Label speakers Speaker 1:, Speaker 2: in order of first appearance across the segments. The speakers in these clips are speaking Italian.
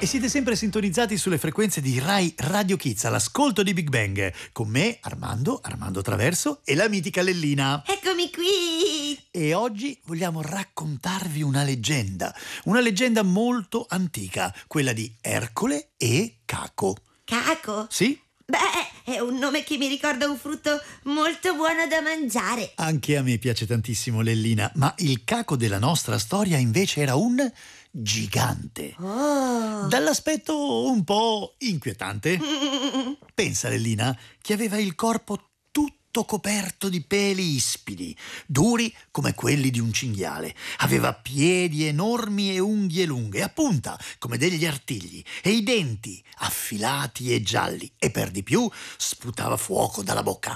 Speaker 1: E siete sempre sintonizzati sulle frequenze di Rai Radio Kids, all'ascolto di Big Bang, con me, Armando Traverso e la mitica Lellina.
Speaker 2: Eccomi qui!
Speaker 1: E oggi vogliamo raccontarvi una leggenda molto antica, quella di Ercole e Caco.
Speaker 2: Caco?
Speaker 1: Sì?
Speaker 2: Beh, è un nome che mi ricorda un frutto molto buono da mangiare.
Speaker 1: Anche a me piace tantissimo, Lellina, ma il Caco della nostra storia invece era un gigante.
Speaker 2: Oh!
Speaker 1: Dall'aspetto un po' inquietante. Pensa, Lellina, che aveva il corpo tutto coperto di peli ispidi, duri come quelli di un cinghiale. Aveva piedi enormi e unghie lunghe, a punta come degli artigli, e i denti affilati e gialli, e per di più sputava fuoco dalla bocca.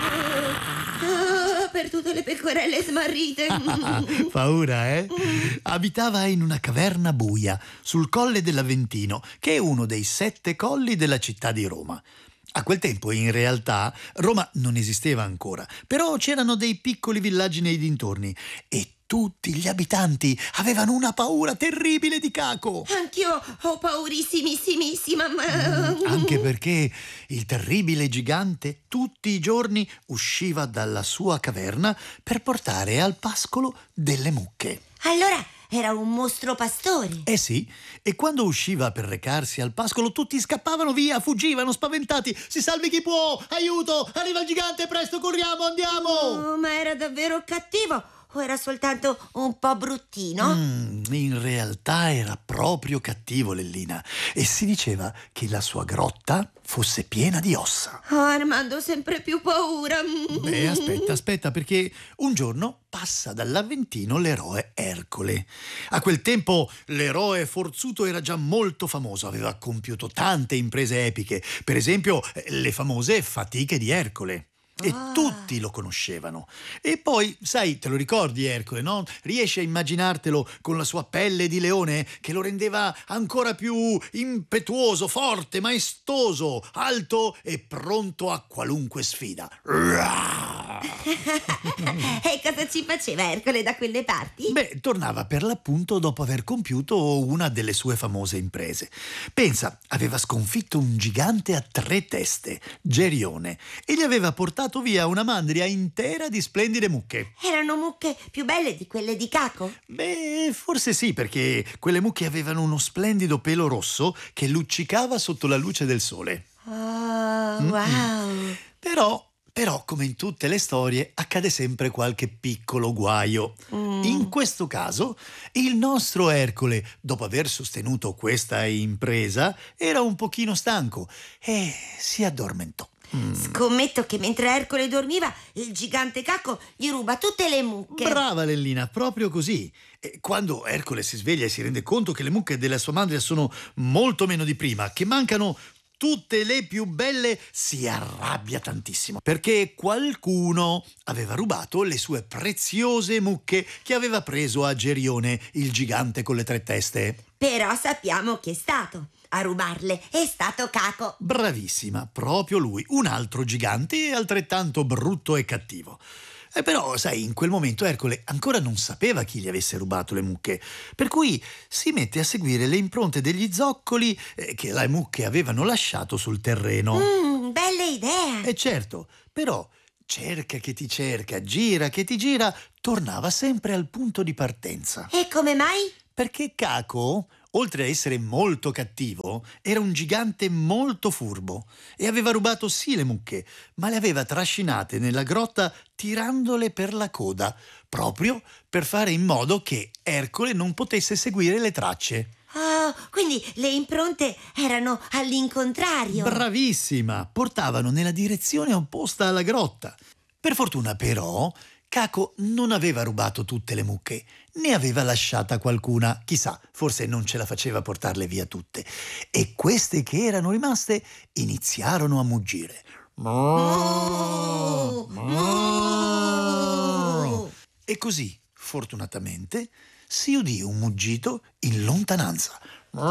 Speaker 2: Per tutte le pecorelle smarrite.
Speaker 1: Paura, eh? Abitava in una caverna buia sul Colle dell'Aventino, che è uno dei 7 colli della città di Roma. A quel tempo, in realtà, Roma non esisteva ancora, però c'erano dei piccoli villaggi nei dintorni e tutti gli abitanti avevano una paura terribile di Caco.
Speaker 2: Anch'io ho paurissimissimissima.
Speaker 1: Anche perché il terribile gigante tutti i giorni usciva dalla sua caverna per portare al pascolo delle mucche.
Speaker 2: Allora era un mostro pastore.
Speaker 1: Eh sì, e quando usciva per recarsi al pascolo tutti scappavano via, fuggivano spaventati. Si salvi chi può! Aiuto! Arriva il gigante, presto, corriamo, andiamo!
Speaker 2: Oh, ma era davvero cattivo o era soltanto un po' bruttino?
Speaker 1: In realtà era proprio cattivo, Lellina, e si diceva che la sua grotta fosse piena di ossa.
Speaker 2: Oh, Armando, ho sempre più paura.
Speaker 1: Beh, aspetta, perché un giorno passa dall'Aventino l'eroe Ercole. A quel tempo l'eroe forzuto era già molto famoso, aveva compiuto tante imprese epiche, per esempio le famose fatiche di Ercole. E tutti lo conoscevano. E poi, sai, te lo ricordi Ercole, no? Riesci a immaginartelo con la sua pelle di leone che lo rendeva ancora più impetuoso, forte, maestoso, alto e pronto a qualunque sfida.
Speaker 2: E cosa ci faceva Ercole da quelle parti?
Speaker 1: Beh, tornava per l'appunto dopo aver compiuto una delle sue famose imprese. Pensa, aveva sconfitto un gigante a 3 teste, Gerione, e gli aveva portato via una mandria intera di splendide mucche.
Speaker 2: Erano mucche più belle di quelle di Caco?
Speaker 1: Beh, forse sì, perché quelle mucche avevano uno splendido pelo rosso che luccicava sotto la luce del sole.
Speaker 2: Oh, wow!
Speaker 1: Però, come in tutte le storie, accade sempre qualche piccolo guaio. In questo caso, il nostro Ercole, dopo aver sostenuto questa impresa, era un pochino stanco e si addormentò.
Speaker 2: Scommetto che mentre Ercole dormiva, il gigante Caco gli ruba tutte le mucche.
Speaker 1: Brava Lellina, proprio così. E quando Ercole si sveglia e si rende conto che le mucche della sua mandria sono molto meno di prima, che mancano tutte le più belle, si arrabbia tantissimo perché qualcuno aveva rubato le sue preziose mucche che aveva preso a Gerione, il gigante con le 3 teste.
Speaker 2: Però sappiamo chi è stato a rubarle. È stato Caco.
Speaker 1: Bravissima, proprio lui, un altro gigante altrettanto brutto e cattivo. Però, sai, in quel momento Ercole ancora non sapeva chi gli avesse rubato le mucche, per cui si mette a seguire le impronte degli zoccoli che le mucche avevano lasciato sul terreno.
Speaker 2: Bella idea!
Speaker 1: E certo, però cerca che ti cerca, gira che ti gira, tornava sempre al punto di partenza.
Speaker 2: E come mai?
Speaker 1: Perché Caco, oltre a essere molto cattivo, era un gigante molto furbo e aveva rubato sì le mucche, ma le aveva trascinate nella grotta tirandole per la coda, proprio per fare in modo che Ercole non potesse seguire le tracce.
Speaker 2: Oh, quindi le impronte erano all'incontrario.
Speaker 1: Bravissima! Portavano nella direzione opposta alla grotta. Per fortuna, però, Caco non aveva rubato tutte le mucche, ne aveva lasciata qualcuna. Chissà, forse non ce la faceva portarle via tutte. E queste che erano rimaste iniziarono a muggire. E così, fortunatamente, si udì un muggito in lontananza.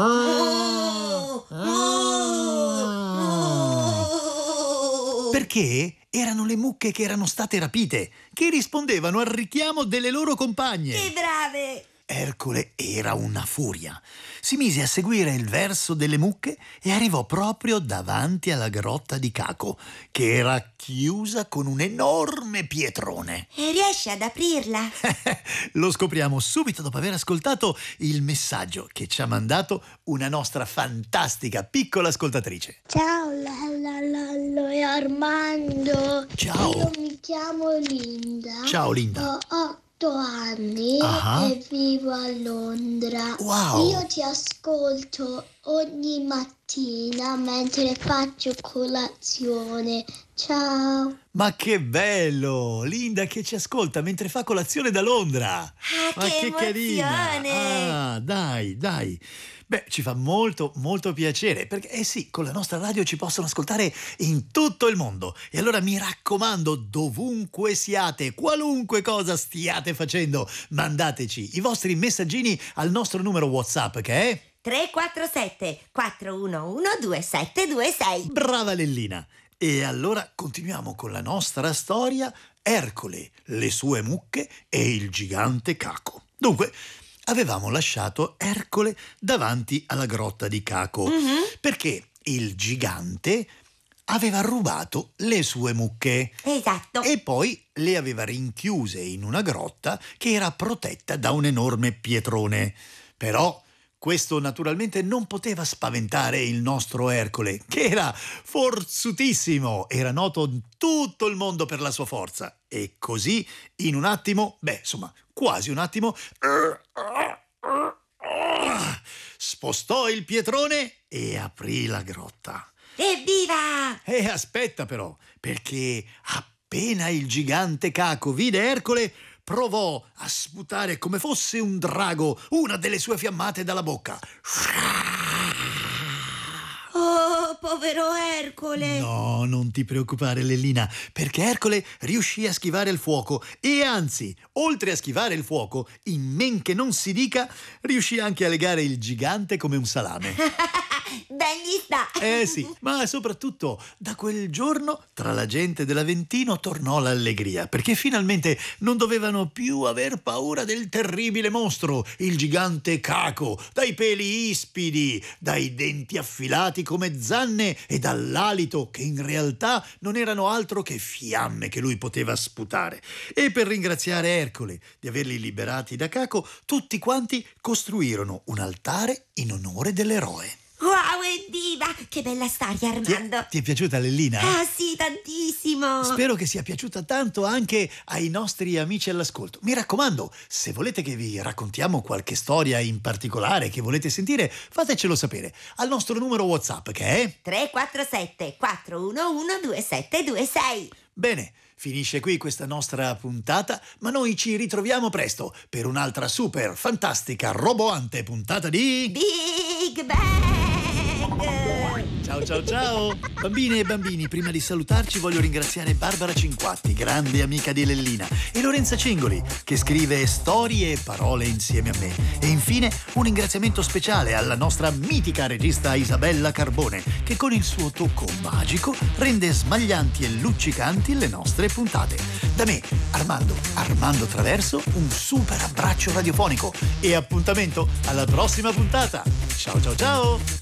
Speaker 1: Perché erano le mucche che erano state rapite, che rispondevano al richiamo delle loro compagne.
Speaker 2: Che brave!
Speaker 1: Ercole era una furia. Si mise a seguire il verso delle mucche e arrivò proprio davanti alla grotta di Caco, che era chiusa con un enorme pietrone.
Speaker 2: E riesce ad aprirla?
Speaker 1: Lo scopriamo subito dopo aver ascoltato il messaggio che ci ha mandato una nostra fantastica piccola ascoltatrice.
Speaker 3: Ciao Lollo e Armando.
Speaker 1: Ciao.
Speaker 3: Io mi chiamo Linda.
Speaker 1: Ciao Linda.
Speaker 3: Ho 8 anni e vivo a Londra.
Speaker 1: Wow.
Speaker 3: Io ti ascolto ogni mattina mentre faccio colazione. Ciao.
Speaker 1: Ma che bello! Linda che ci ascolta mentre fa colazione da Londra. Ma
Speaker 2: che emozione!
Speaker 1: carina! Ah, dai. Beh, ci fa molto piacere perché, sì, con la nostra radio ci possono ascoltare in tutto il mondo. E allora mi raccomando, dovunque siate, qualunque cosa stiate facendo, mandateci i vostri messaggini al nostro numero WhatsApp che è
Speaker 2: 347 411 2726.
Speaker 1: Brava Lellina! E allora continuiamo con la nostra storia, Ercole, le sue mucche e il gigante Caco. Dunque, avevamo lasciato Ercole davanti alla grotta di Caco perché il gigante aveva rubato le sue mucche.
Speaker 2: Esatto.
Speaker 1: E poi le aveva rinchiuse in una grotta che era protetta da un enorme pietrone. Però questo naturalmente non poteva spaventare il nostro Ercole, che era forzutissimo, era noto in tutto il mondo per la sua forza. E così, in un attimo, quasi un attimo, spostò il pietrone e aprì la grotta.
Speaker 2: Evviva!
Speaker 1: E aspetta però, perché appena il gigante Caco vide Ercole, provò a sputare come fosse un drago una delle sue fiammate dalla bocca.
Speaker 2: Oh, povero Ercole!
Speaker 1: No, non ti preoccupare, Lellina, perché Ercole riuscì a schivare il fuoco e anzi, oltre a schivare il fuoco, in men che non si dica, riuscì anche a legare il gigante come un salame.
Speaker 2: Ben gli sta!
Speaker 1: Sì, ma soprattutto da quel giorno tra la gente dell'Aventino tornò l'allegria, perché finalmente non dovevano più aver paura del terribile mostro, il gigante Caco, dai peli ispidi, dai denti affilati come zanne e dall'alito che in realtà non erano altro che fiamme che lui poteva sputare. E per ringraziare Ercole di averli liberati da Caco, tutti quanti costruirono un altare in onore dell'eroe.
Speaker 2: Wow, evviva! Che bella storia, Armando!
Speaker 1: Ti è piaciuta, Lellina?
Speaker 2: Ah sì, tantissimo!
Speaker 1: Spero che sia piaciuta tanto anche ai nostri amici all'ascolto. Mi raccomando, se volete che vi raccontiamo qualche storia in particolare che volete sentire, fatecelo sapere al nostro numero WhatsApp che è
Speaker 2: 347 411 2726.
Speaker 1: Bene, finisce qui questa nostra puntata, ma noi ci ritroviamo presto per un'altra super fantastica roboante puntata di
Speaker 2: Big Bang!
Speaker 1: Ciao! Bambine e bambini, prima di salutarci voglio ringraziare Barbara Cinquatti, grande amica di Lellina, e Lorenza Cingoli, che scrive storie e parole insieme a me. E infine un ringraziamento speciale alla nostra mitica regista Isabella Carbone, che con il suo tocco magico rende smaglianti e luccicanti le nostre puntate. Da me, Armando Traverso, un super abbraccio radiofonico e appuntamento alla prossima puntata. Ciao!